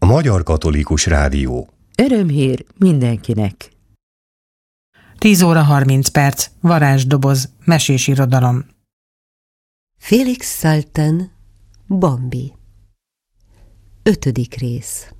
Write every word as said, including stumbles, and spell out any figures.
Magyar Katolikus Rádió. Örömhír mindenkinek. tíz óra harminc perc, varázsdoboz, mesés irodalom. Félix Salten, Bambi. Ötödik rész.